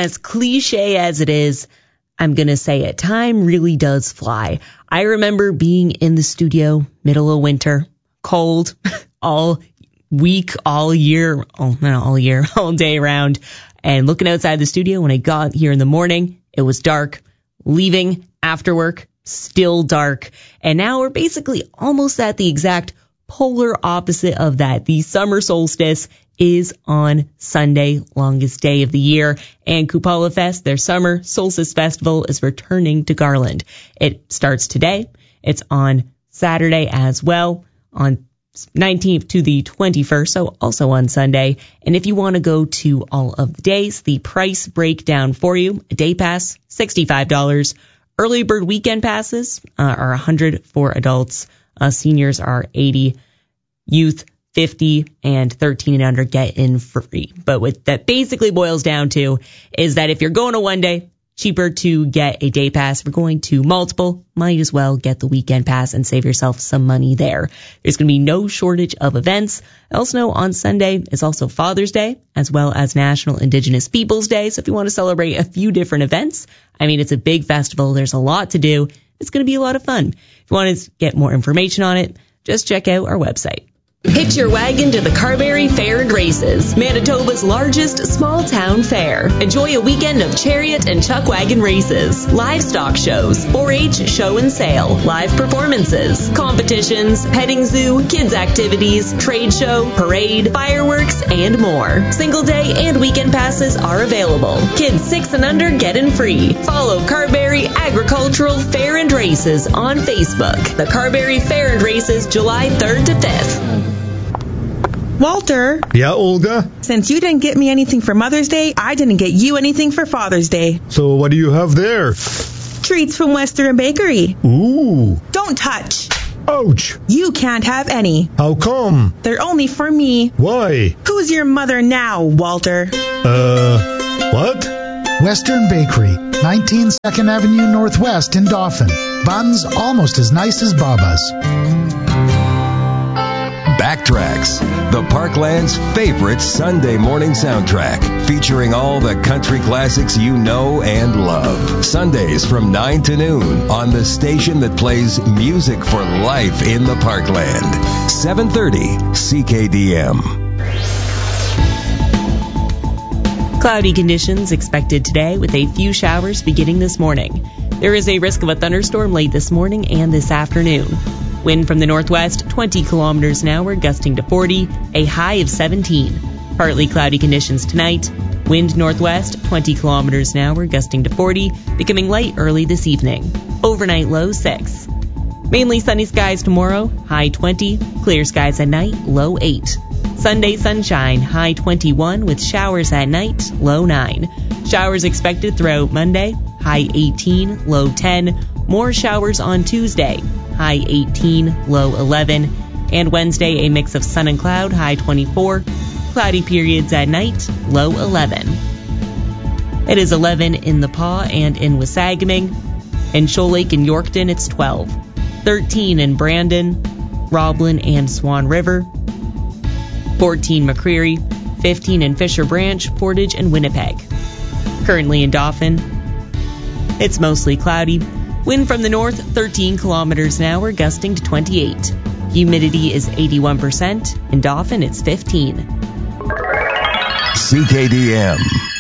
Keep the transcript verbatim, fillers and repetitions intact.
as cliche as it is, I'm going to say it. Time really does fly. I remember being in the studio, middle of winter, cold, all week, all year, oh, not all year, all day round, and looking outside the studio. When I got here in the morning, it was dark. Leaving after work, still dark. And now we're basically almost at the exact polar opposite of that. The summer solstice is on Sunday, longest day of the year, and Kupala Fest, their summer solstice festival, is returning to Garland. It starts today. It's on Saturday as well, on nineteenth to the twenty-first, so also on Sunday. And if you want to go to all of the days, the price breakdown for you: a day pass, sixty-five dollars. Early bird weekend passes uh, are one hundred dollars for adults. Uh, seniors are eighty dollars. Youth, fifty dollars, and thirteen and under get in free. But what that basically boils down to is that if you're going to one day, cheaper to get a day pass. If you're going to multiple, might as well get the weekend pass and save yourself some money there. There's going to be no shortage of events. I also know on Sunday is also Father's Day, as well as National Indigenous Peoples Day. So if you want to celebrate a few different events, I mean, it's a big festival. There's a lot to do. It's going to be a lot of fun. If you want to get more information on it, just check out our website. Hitch your wagon to the Carberry Fair and Races, Manitoba's largest small-town fair. Enjoy a weekend of chariot and chuck wagon races, livestock shows, four H show and sale, live performances, competitions, petting zoo, kids activities, trade show, parade, fireworks, and more. Single day and weekend passes are available. Kids six and under get in free. Follow Carberry Agricultural Fair and Races on Facebook. The Carberry Fair and Races, July third to fifth. Walter. Yeah, Olga? Since you didn't get me anything for Mother's Day, I didn't get you anything for Father's Day. So what do you have there? Treats from Western Bakery. Ooh. Don't touch. Ouch. You can't have any. How come? They're only for me. Why? Who's your mother now, Walter? Uh, what? Western Bakery, nineteen second Avenue Northwest in Dauphin. Buns almost as nice as Baba's. Backtracks, the Parkland's favorite Sunday morning soundtrack, featuring all the country classics you know and love. Sundays from nine to noon on the station that plays music for life in the Parkland. seven thirty C K D M. Cloudy conditions expected today with a few showers beginning this morning. There is a risk of a thunderstorm late this morning and this afternoon. Wind from the northwest, twenty kilometers an hour, gusting to forty, a high of seventeen. Partly cloudy conditions tonight. Wind northwest, twenty kilometers an hour, gusting to forty, becoming light early this evening. Overnight low six. Mainly sunny skies tomorrow, high twenty. Clear skies at night, low eight. Sunday sunshine, high twenty-one with showers at night, low nine. Showers expected throughout Monday, high eighteen, low ten. More showers on Tuesday, high eighteen, low eleven. And Wednesday, a mix of sun and cloud, high twenty-four. Cloudy periods at night, low eleven. It is eleven in the Paw and in Wasagaming. In Shoal Lake and Yorkton, it's twelve. thirteen in Brandon, Roblin and Swan River. fourteen McCreary, fifteen in Fisher Branch, Portage, and Winnipeg. Currently in Dauphin, it's mostly cloudy. Wind from the north, thirteen kilometers an hour, gusting to twenty-eight. Humidity is eighty-one percent. In Dauphin, it's fifteen. C K D M.